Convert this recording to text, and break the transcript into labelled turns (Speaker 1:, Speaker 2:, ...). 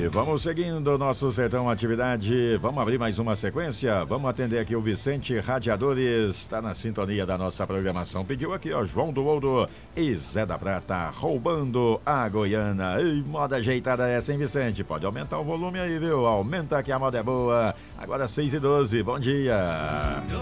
Speaker 1: E vamos seguindo nosso Sertão Atividade. Vamos abrir mais uma sequência. Vamos atender aqui o Vicente Radiadores. Está na sintonia da nossa programação. Pediu aqui, ó, João do Ouro e Zé da Prata, roubando a Goiana. E moda ajeitada essa, hein, Vicente? Pode aumentar o volume aí, viu? Aumenta que a moda é boa. Agora 6:12. Bom dia.